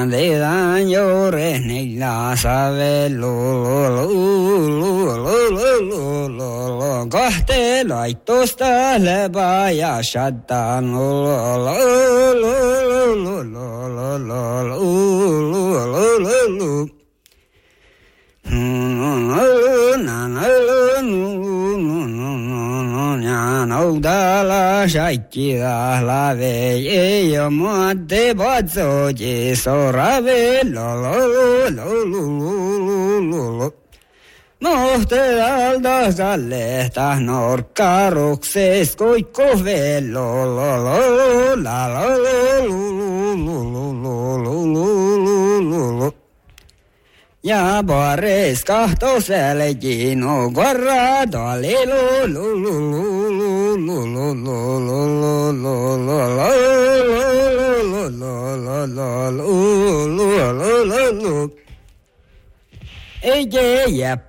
de daño renilla sabe Kahte laitosta leväjä shaddan Naudala shaikira lave ye mote batsoji sorave Mohte alda sallehta norkkarukses koikkovelo Ja pares kahtoselle kino korrata Ei jää